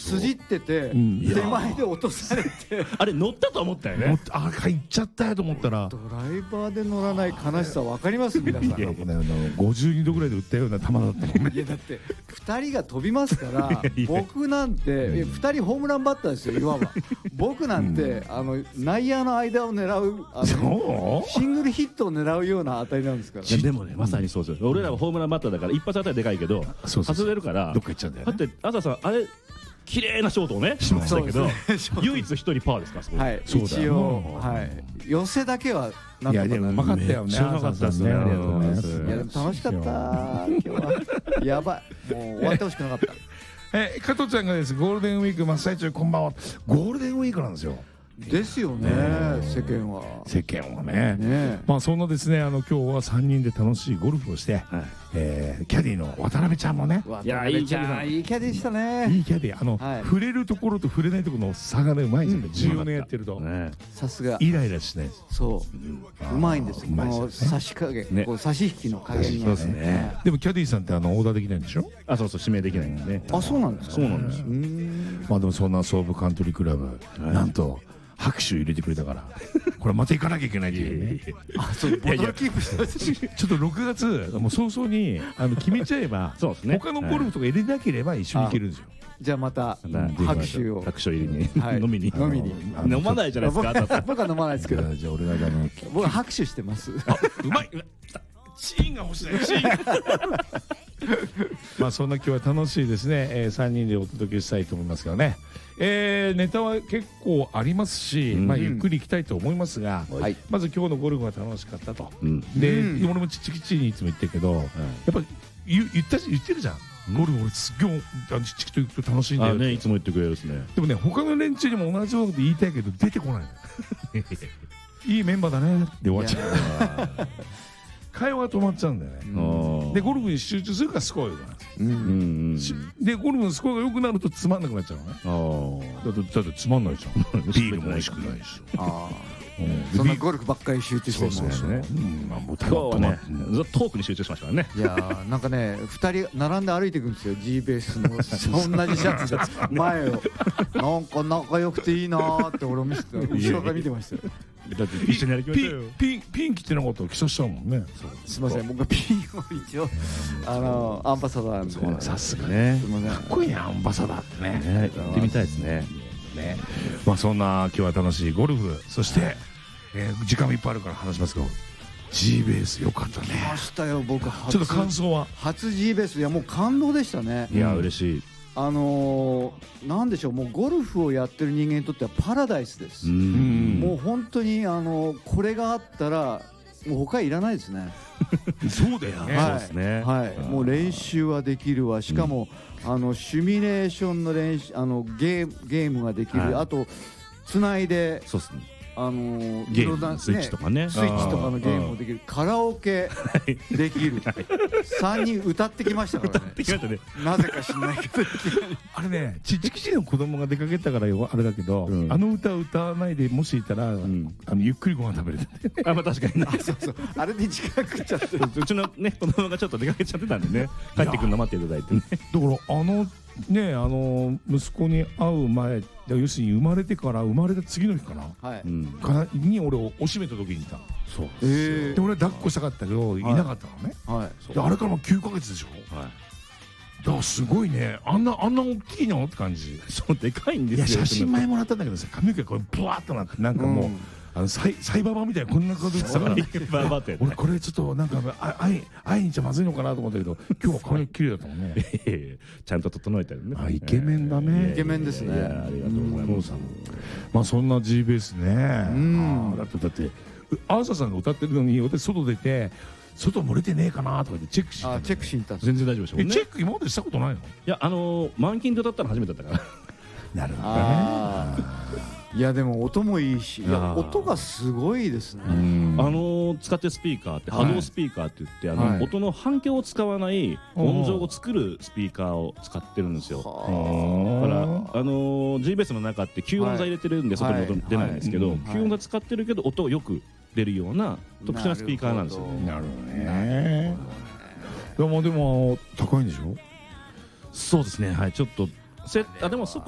筋ってて手前で落とされてあれ乗ったと思ったよね。 あ行っちゃったよと思ったら、 ドライバーで乗らない悲しさ分かります皆さん。 52度ぐらいで打ったような球だったもんね。 いやだって2人が飛びますから僕なんて2人ホームランバッターですよいわば。僕なんて内野の間を狙うシングルヒットを狙うような当たりなんですから。 でもねまさにそうですよ。俺らはホームランバッターだから一発当たりでかいけど外れるからどっか行っちゃうんだよね。 だって朝さんあれ綺麗なショートをねしましたけど唯一一人パーですかそこ。 はい一応寄せだけはなんとか。いやでもうまかったよね。 うまかったですね。ありがとうございます。 いやでも楽しかった今日は。やばいもう終わってほしくなかった。 加藤ちゃんがですゴールデンウィーク真っ最中こんばんは。ゴールデンウィークなんですよ。 ですよね世間は。 世間はね。まあそんなですね今日は3人で楽しいゴルフをしてキャディの渡辺ちゃんもね。 いやいいキャディでしたね。 いいキャディ触れるところと触れないところの差がねうまいんですよ。14年やってるとさすがイライラしないです。 そううまいんですよ。この差し加減差し引きの加減がね。 でもキャディさんってオーダーできないんでしょ。 あそうそう指名できないんでね。 あそうなんですか。 そうなんですよ。 まあでもそんな総武カントリークラブなんと拍手を入れてくれたからこれまた行かなきゃいけないっていうね。 あそうボトルキープしてちょっと6月もう早々に決めちゃえば他のゴルフとか入れなければ一緒に行けるんですよ。 じゃあまた拍手を入れに飲みに飲まないじゃないですか。 僕は飲まないですけど。 じゃあ俺が僕は拍手してます。 うまいチーンが欲しいチーン。まあそんな今日は楽しいですね3人でお届けしたいと思いますけどね。ネタは結構ありますしまあゆっくりいきたいと思いますがまず今日のゴルフが楽しかったと。で俺もちっちきちにいつも言ってるけどやっぱ言ってるじゃん。ゴルフ俺すっげえちっちきと行くと楽しいんだよね。 いつも言ってくれるですね。 でもね他の連中にも同じようなこと言いたいけど出てこない。いいメンバーだねって終わっちゃう。会話が止まっちゃうんだよね。でゴルフに集中するからスコアが良くなる。でゴルフのスコアが良くなるとつまんなくなっちゃうのね。だってつまんないじゃん。ビールも美味しくないし。 そんなゴルフばっかり集中してるんですね。 今日はねずっとトークに集中しましたからね。 いやなんかね2人並んで歩いていくんですよ。 G ベースの同じシャツで前をなんか仲良くていいなーって俺を見てた後ろから見てましたよ。 だって一緒にやりましょうよ。 ピン切ってなかったら着させちゃうもんね。 すみません僕はピンを一応アンバサダーなんで。 さすがねかっこいいなアンバサダーってね。 行ってみたいですね。 まあそんな今日は楽しいゴルフそして時間もいっぱいあるから話しますけど G ベースよかったね。 来ましたよ僕。ちょっと感想は。 初 G ベースいやもう感動でしたね。 いや嬉しい。 なんでしょうもうゴルフをやってる人間にとってはパラダイスです。もう本当にこれがあったらもう他いらないですね。 そうだよね。 そうですね。もう練習はできるわ。しかもシミュレーションの練習ゲームができる。あとつないでそうですね。 ゲームスイッチとかねスイッチとかのゲームもできる。カラオケできる。3人歌ってきましたからね。なぜか知んないけどあれねちっちきちの子供が出かけたからあれだけどあの歌歌わないでもしいたらゆっくりご飯食べれる。 まあ確かにね。 そうそうあれで時間食っちゃってうちのね子供がちょっと出かけちゃってたんでね帰ってくるの待っていただいてね。 だから息子に会う前要するに生まれてから生まれた次の日かなに俺をおしめた時にいた。そうで俺抱っこしたかったけどいなかったのね。であれからも9ヶ月でしょ。だからすごいねあんな大きいのって感じ。 そうでかいんですよ。 いや写真前もらったんだけどさ髪の毛がこれブワーっとなってなんかもうサイババみたいなこんな顔で言ってたから俺これちょっとなんか会いに行っちゃまずいのかなと思ったけど今日は髪綺麗だったもんね。 ちゃんと整えてるね。 イケメンだね。 イケメンですね。 ありがとうございます。 まあそんな G ベースね。だってアーサーさんが歌ってるのに私外出て外漏れてねえかなとかでチェックしに行った。 全然大丈夫でしょ。 チェック今までしたことないの？いや満金で歌ったの初めてだったから。 なるほどね。 いやでも音もいいし音がすごいですね。 使ってるスピーカーって波動スピーカーって言って音の反響を使わない音情を作るスピーカーを使ってるんですよ。だからG ベースの中って吸音材入れてるんで外に音出ないんですけど吸音材使ってるけど音をよく出るような特殊なスピーカーなんですよ。 なるほどね。でも高いんでしょ？ そうですね。はいちょっとでもそこ